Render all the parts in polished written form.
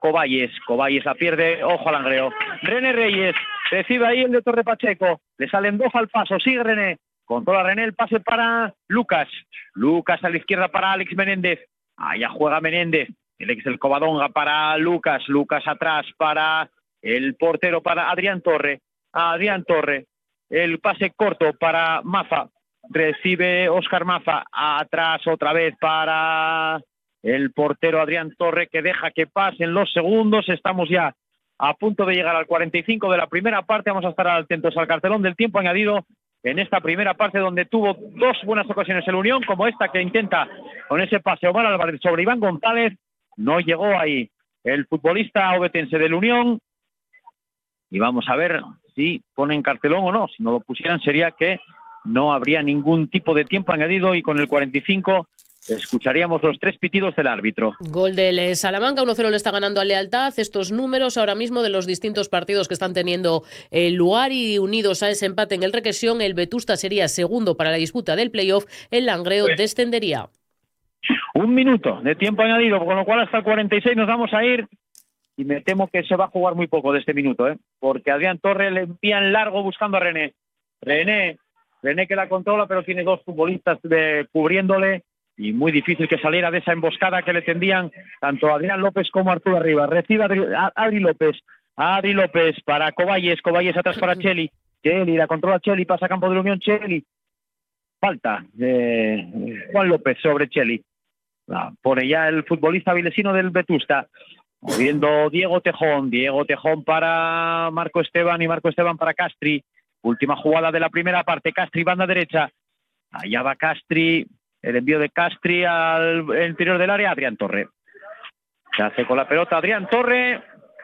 Coballes la pierde, ojo al Langreo. René Reyes, recibe ahí el de Torre Pacheco, le salen dos al paso, sigue René, controla René, el pase para Lucas a la izquierda para Alex Menéndez, allá juega Menéndez, el Covadonga para Lucas atrás para el portero, para Adrián Torre, el pase corto para Maza, recibe Óscar Maza, atrás otra vez para el portero Adrián Torre, que deja que pasen los segundos. Estamos ya a punto de llegar al 45 de la primera parte. Vamos a estar atentos al cartelón del tiempo añadido en esta primera parte, donde tuvo dos buenas ocasiones el Unión, como esta que intenta con ese pase Omar Álvarez sobre Iván González. No llegó ahí el futbolista ovetense del Unión. Y vamos a ver si ponen cartelón o no. Si no lo pusieran sería que no habría ningún tipo de tiempo añadido, y con el 45 escucharíamos los tres pitidos del árbitro. Gol del Salamanca, 1-0 le está ganando a Lealtad. Estos números ahora mismo de los distintos partidos que están teniendo lugar, y unidos a ese empate en el Requesión, el Vetusta sería segundo para la disputa del playoff, el Langreo descendería. 1 minuto de tiempo añadido, con lo cual hasta el 46 nos vamos a ir, y me temo que se va a jugar muy poco de este minuto, porque Adrián Torre le envía en largo buscando a René que la controla, pero tiene dos futbolistas cubriéndole, y muy difícil que saliera de esa emboscada que le tendían tanto Adrián López como Arturo Arriba. Recibe Adri López para Coballes atrás para Cheli la controla Cheli, pasa a campo de la Unión Cheli, falta Juan López sobre Cheli, pone ya el futbolista vilesino del Vetusta, moviendo Diego Tejón para Marco Esteban, y Marco Esteban para Castri. Última jugada de la primera parte, Castri banda derecha, allá va Castri, el envío de Castri al interior del área, Adrián Torre. Se hace con la pelota Adrián Torre,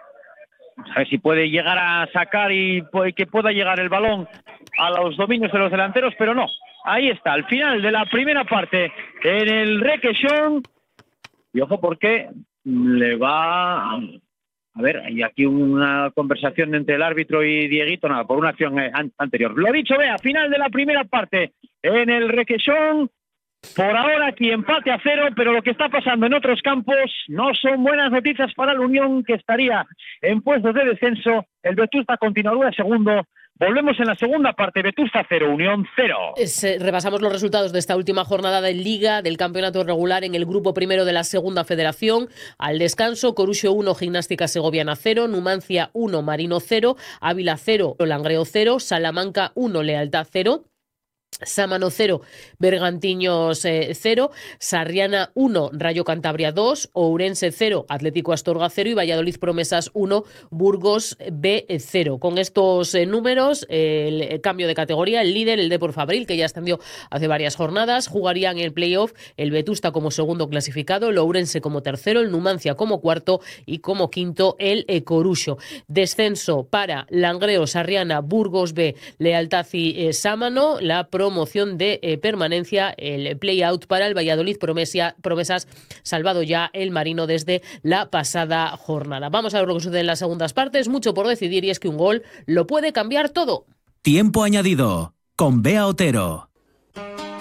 a ver si puede llegar a sacar y que pueda llegar el balón a los dominios de los delanteros, pero no. Ahí está, al final de la primera parte en el Requesión. Y ojo porque le va... A ver, hay aquí una conversación entre el árbitro y Dieguito, nada, por una acción anterior. Lo dicho, vea, final de la primera parte en el Requesión. Por ahora aquí empate a 0, pero lo que está pasando en otros campos no son buenas noticias para la Unión, que estaría en puestos de descenso. El Vetusta continuará segundo. Volvemos en la segunda parte, Vetusta 0, Unión 0. Repasamos los resultados de esta última jornada de Liga del campeonato regular en el grupo primero de la segunda federación. Al descanso, Coruxo 1, Gimnástica Segoviana 0, Numancia 1, Marino 0, Ávila 0, Langreo 0, Salamanca 1, Lealtad 0. Sámano 0, Bergantiños 0, Sarriana 1, Rayo Cantabria 2, Ourense 0, Atlético Astorga 0 y Valladolid Promesas 1, Burgos B 0. Con estos números, el cambio de categoría, el líder, el Depor Fabril, que ya ascendió hace varias jornadas, jugaría en el playoff el Vetusta como segundo clasificado, el Ourense como tercero, el Numancia como cuarto y como quinto el Coruxo. Descenso para Langreo, Sarriana, Burgos B, Lealtad y Sámano. La promoción de permanencia, el play-out para el Valladolid Promesas, salvado ya el Marino desde la pasada jornada. Vamos a ver lo que sucede en las segundas partes. Mucho por decidir, y es que un gol lo puede cambiar todo. Tiempo añadido con Bea Otero.